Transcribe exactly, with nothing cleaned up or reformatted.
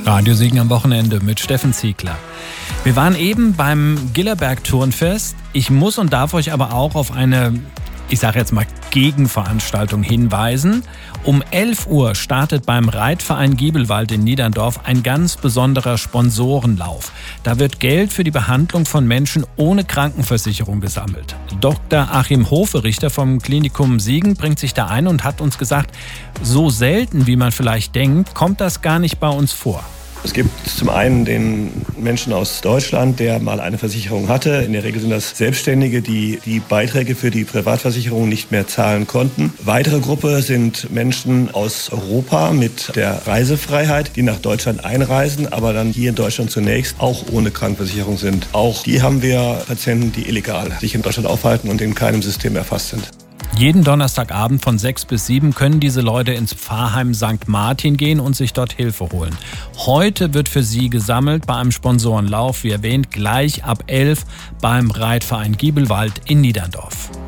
Radiosiegen am Wochenende mit Steffen Ziegler. Wir waren eben beim Gillerberg-Turnfest. Ich muss und darf euch aber auch auf eine, ich sage jetzt mal, Gegenveranstaltung hinweisen. Um elf Uhr startet beim Reitverein Giebelwald in Niederndorf ein ganz besonderer Sponsorenlauf. Da wird Geld für die Behandlung von Menschen ohne Krankenversicherung gesammelt. Doktor Achim Hoferichter vom Klinikum Siegen bringt sich da ein und hat uns gesagt, so selten, wie man vielleicht denkt, kommt das gar nicht bei uns vor. Es gibt zum einen den Menschen aus Deutschland, der mal eine Versicherung hatte. In der Regel sind das Selbstständige, die die Beiträge für die Privatversicherung nicht mehr zahlen konnten. Weitere Gruppe sind Menschen aus Europa mit der Reisefreiheit, die nach Deutschland einreisen, aber dann hier in Deutschland zunächst auch ohne Krankenversicherung sind. Auch die haben wir Patienten, die illegal sich in Deutschland aufhalten und in keinem System erfasst sind. Jeden Donnerstagabend von sechs bis sieben können diese Leute ins Pfarrheim Sankt Martin gehen und sich dort Hilfe holen. Heute wird für sie gesammelt bei einem Sponsorenlauf, wie erwähnt, gleich ab elf beim Reitverein Giebelwald in Niederndorf.